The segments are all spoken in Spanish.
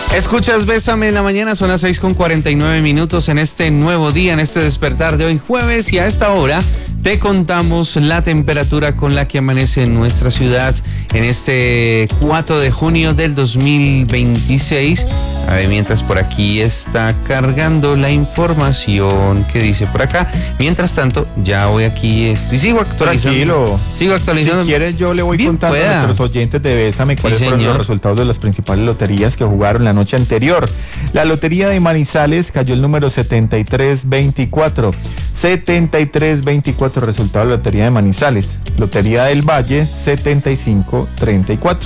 Escuchas Bésame en la mañana, son las 6:49 en este nuevo día, en este despertar de hoy jueves, y a esta hora te contamos la temperatura con la que amanece en nuestra ciudad en este 4 de junio del 2026. A ver, mientras por aquí está cargando la información que dice por acá. Mientras tanto, ya voy aquí y sigo actualizando. Tranquilo. Sigo actualizando. Si quieres, yo le voy contando a nuestros oyentes de Bésame cuáles fueron los resultados de las principales loterías que jugaron la noche anterior. La lotería de Manizales cayó el número 7324. 7324, resultado de la lotería de Manizales. Lotería del Valle, 7534.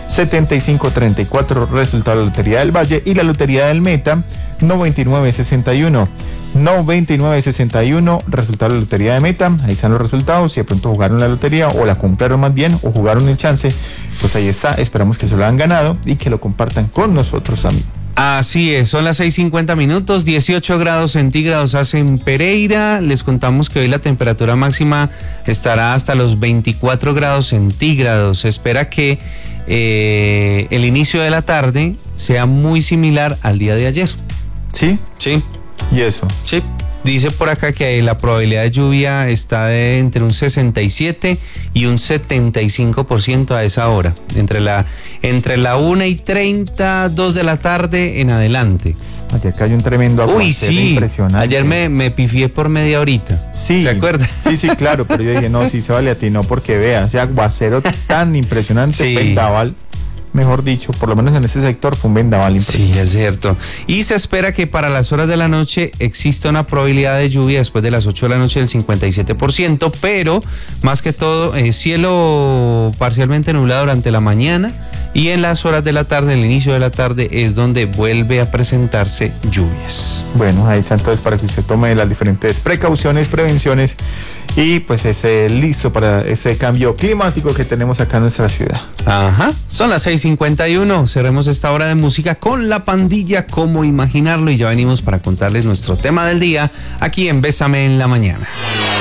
7534, resultado de la lotería del Valle. Y la lotería del Meta, 9961. 9961, resultado de la lotería de Meta. Ahí están los resultados. Si de pronto jugaron la lotería o la compraron más bien o jugaron el chance, pues ahí está. Esperamos que se lo hayan ganado y que lo compartan con nosotros también. Así es, son las 6:50, 18 grados centígrados hace en Pereira. Les contamos que hoy la temperatura máxima estará hasta los 24 grados centígrados. Se espera que el inicio de la tarde sea muy similar al día de ayer. ¿Sí? Sí. ¿Y eso? Sí. Dice por acá que la probabilidad de lluvia está entre un 67 y un 75% a esa hora, entre la 1:30, 2 de la tarde en adelante. Ayer cayó un tremendo aguacero. Uy, sí, impresionante. Ayer me pifié por media horita. Sí. ¿Se acuerda? Sí, claro, pero yo dije, no, sí se vale a ti, no, porque vea, ese aguacero tan impresionante, sí. Vendaval. Mejor dicho, por lo menos en ese sector fue un vendaval impresionante. Sí, es cierto. Y se espera que para las horas de la noche exista una probabilidad de lluvia después de las 8 de la noche del 57%, pero más que todo cielo parcialmente nublado durante la mañana, y en las horas de la tarde, el inicio de la tarde, es donde vuelve a presentarse lluvias. Bueno, ahí está entonces para que usted tome las diferentes precauciones, prevenciones, y pues esté listo para ese cambio climático que tenemos acá en nuestra ciudad. Ajá, son las 6:51, cerremos esta hora de música con La Pandilla, cómo imaginarlo, y ya venimos para contarles nuestro tema del día aquí en Bésame en la mañana.